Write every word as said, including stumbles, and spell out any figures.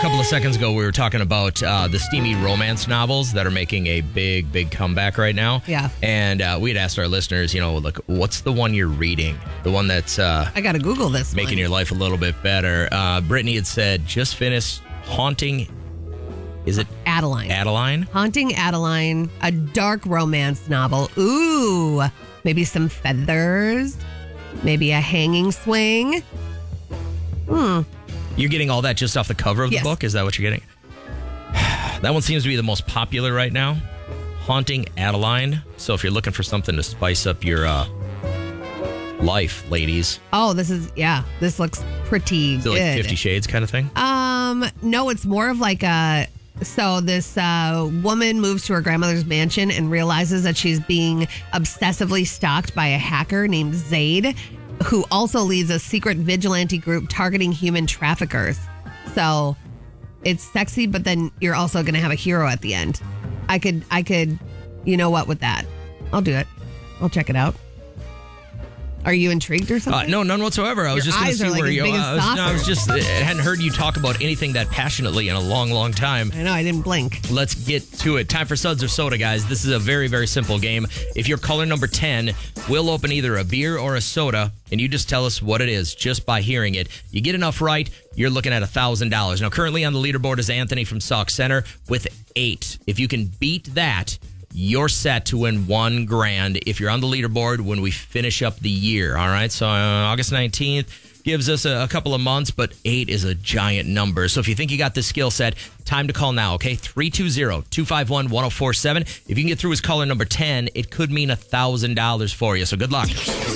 couple of seconds ago, we were talking about uh, the steamy romance novels that are making a big, big comeback right now. Yeah. And uh, we had asked our listeners, you know, look, what's the one you're reading? The one that's uh, I got to Google this making one. your life a little bit better. Uh, Brittany had said, just finished Haunting. Is it Adeline. Adeline? Haunting Adeline, a dark romance novel. Ooh, maybe some feathers, maybe a hanging swing. Hmm. You're getting all that just off the cover of the Yes. book? Is that what you're getting? That one seems to be the most popular right now. Haunting Adeline. So if you're looking for something to spice up your uh, life, ladies. Oh, this is, yeah, this looks pretty Is it good. like Fifty Shades kind of thing? Um, no, it's more of like a, so this uh, woman moves to her grandmother's mansion and realizes that she's being obsessively stalked by a hacker named Zaid, who also leads a secret vigilante group targeting human traffickers. So it's sexy, but then you're also going to have a hero at the end. I could, I could, you know what, with that. I'll do it. I'll check it out. Are you intrigued or Uh, something? no, none whatsoever. I was Your just going to eyes see are like where as you. big as I was, no, I was saucers. just I hadn't heard you talk about anything that passionately in a long, long time. I know, I didn't blink. Let's get to it. Time for Suds or Soda, guys. This is a very, very simple game. If you're caller number ten, we'll open either a beer or a soda, and you just tell us what it is just by hearing it. You get enough right, you're looking at one thousand dollars. Now, currently on the leaderboard is Anthony from Sauk Center with eight. If you can beat that, you're set to win one grand if you're on the leaderboard when we finish up the year. All right. So uh, August nineteenth gives us a, a couple of months, but eight is a giant number. So if you think you got this skill set, time to call now. Okay. three two zero, two five one, one zero four seven. If you can get through as caller number ten, it could mean one thousand dollars for you. So good luck.